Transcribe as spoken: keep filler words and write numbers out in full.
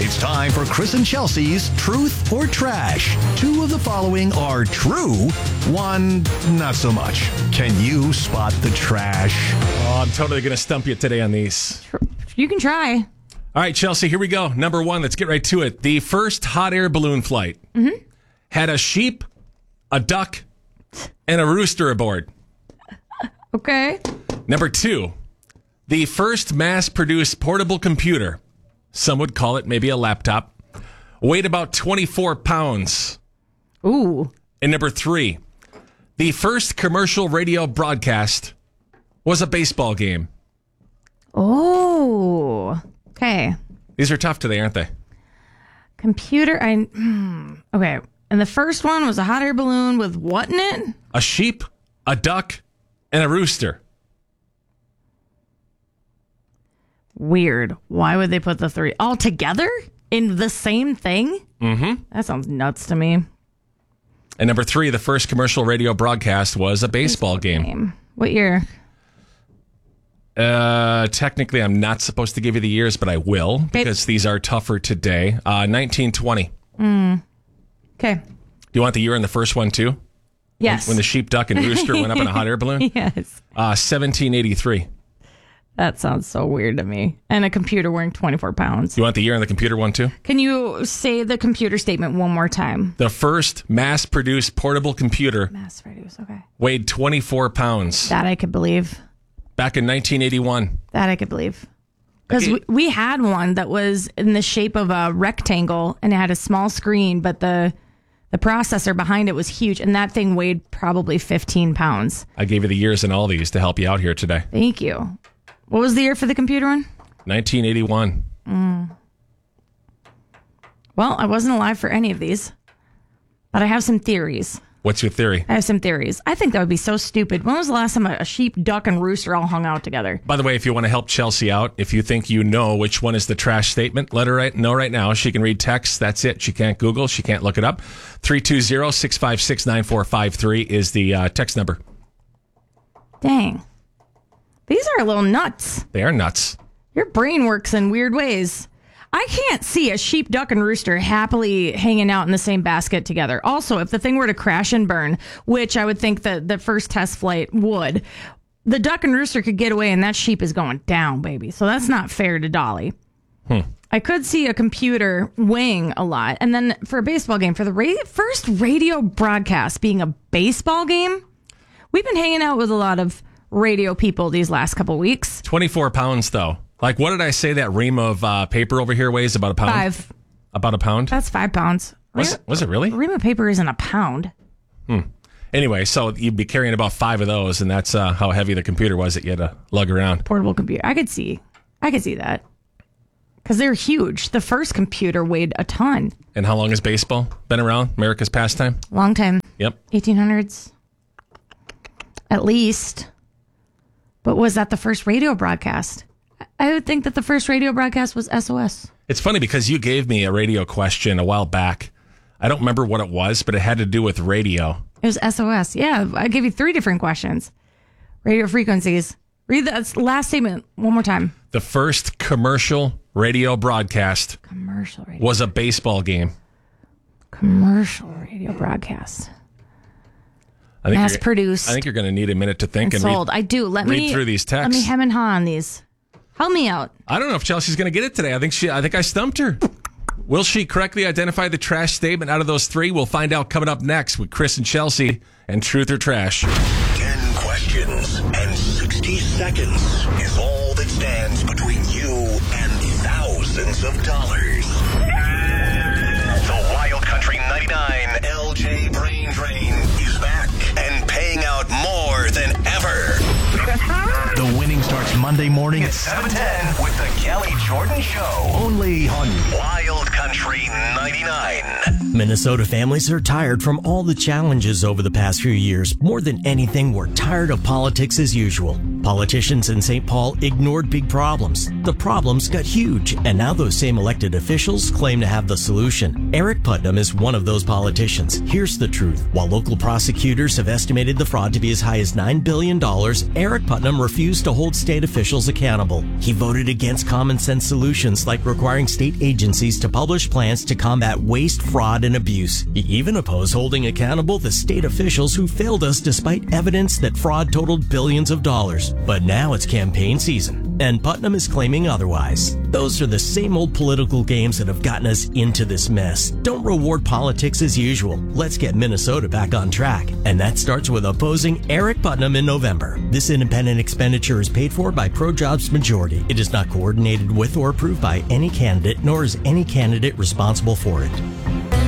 It's time for Chris and Chelsea's Truth or Trash. Two of the following are true, one not so much. Can you spot the trash? Oh, I'm totally going to stump you today on these. You can try. All right, Chelsea, here we go. Number one, let's get right to it. The first hot air balloon flight mm-hmm. had a sheep, a duck, and a rooster aboard. Okay. Number two, the first mass-produced portable computer, some would call it maybe a laptop, weighed about twenty-four pounds. Ooh. And number three, the first commercial radio broadcast was a baseball game. Oh. Okay. These are tough today, aren't they? Computer. I. Hmm, okay. And the first one was a hot air balloon with what in it? A sheep, a duck, and a rooster. Weird. Why would they put the three all together in the same thing? Mm-hmm. That sounds nuts to me. And number three, the first commercial radio broadcast was a baseball, baseball game. game. What year? Uh, technically, I'm not supposed to give you the years, but I will because these are tougher today. Uh, nineteen twenty. Mm. Okay. Do you want the year in the first one, too? Yes. When, when the sheep, duck, and rooster went up in a hot air balloon? Yes. Uh, seventeen eighty-three. That sounds so weird to me. And a computer weighing twenty-four pounds. You want the year on the computer one, too? Can you say the computer statement one more time? The first mass-produced portable computer. Mass-produced, okay. Weighed twenty-four pounds. That I could believe. Back in nineteen eighty-one. That I could believe. Because we, we had one that was in the shape of a rectangle and it had a small screen, but the the processor behind it was huge. And that thing weighed probably fifteen pounds. I gave you the years in all these to help you out here today. Thank you. What was the year for the computer one? nineteen eighty-one. Mm. Well, I wasn't alive for any of these, but I have some theories. What's your theory? I have some theories. I think that would be so stupid. When was the last time a sheep, duck, and rooster all hung out together? By the way, if you want to help Chelsea out, if you think you know which one is the trash statement, let her right, know right now. She can read text. That's it. She can't Google. She can't look it up. three two zero, six five six, nine four five three is the uh, text number. Dang. These are a little nuts. They are nuts. Your brain works in weird ways. I can't see a sheep, duck, and rooster happily hanging out in the same basket together. Also, if the thing were to crash and burn, which I would think that the first test flight would, the duck and rooster could get away and that sheep is going down, baby. So that's not fair to Dolly. Hmm. I could see a computer weighing a lot. And then for a baseball game, for the ra- first radio broadcast being a baseball game, we've been hanging out with a lot of radio people these last couple weeks. twenty-four pounds, though. Like, what did I say that ream of uh, paper over here weighs? About a pound? Five. About a pound? That's five pounds. Was, was it really? A ream of paper isn't a pound. Hmm. Anyway, so you'd be carrying about five of those, and that's uh, how heavy the computer was that you had to lug around. Portable computer. I could see. I could see that. Because they're huge. The first computer weighed a ton. And how long has baseball been around? America's pastime? Long time. Yep. eighteen hundreds. At least. But was that the first radio broadcast? I would think that the first radio broadcast was S O S. It's funny because you gave me a radio question a while back. I don't remember what it was, but it had to do with radio. It was S O S. Yeah, I gave you three different questions. Radio frequencies. Read the last statement one more time. The first commercial radio broadcast commercial radio. was a baseball game. Commercial radio broadcast. I think Mass produced. I think you're going to need a minute to think and, and sold. read, I do. Let read me through these texts. Let me hem and haw on these. Help me out. I don't know if Chelsea's going to get it today. I think she. I think I stumped her. Will she correctly identify the trash statement out of those three? We'll find out coming up next with Chris and Chelsea and Truth or Trash. Ten questions and sixty seconds is all that stands between you and thousands of dollars. The Wild Country ninety-nine L J Brain Drain is back and paying out more than ever. The winning starts Monday morning at seven ten with the Kelly Jordan Show. Only on Wild Country ninety-nine. Minnesota families are tired from all the challenges over the past few years. More than anything, we're tired of politics as usual. Politicians in Saint Paul ignored big problems. The problems got huge, and now those same elected officials claim to have the solution. Eric Putnam is one of those politicians. Here's the truth. While local prosecutors have estimated the fraud to be as high as nine billion dollars, Eric Putnam refused to hold state officials accountable. He voted against common sense solutions like requiring state agencies to publish plans to combat waste, fraud, and abuse. He even opposed holding accountable the state officials who failed us despite evidence that fraud totaled billions of dollars. But now it's campaign season, and Putnam is claiming otherwise. Those are the same old political games that have gotten us into this mess. Don't reward politics as usual. Let's get Minnesota back on track. And that starts with opposing Eric Putnam in November. This independent expenditure is paid for by ProJobs Majority. It is not coordinated with or approved by any candidate, nor is any candidate responsible for it.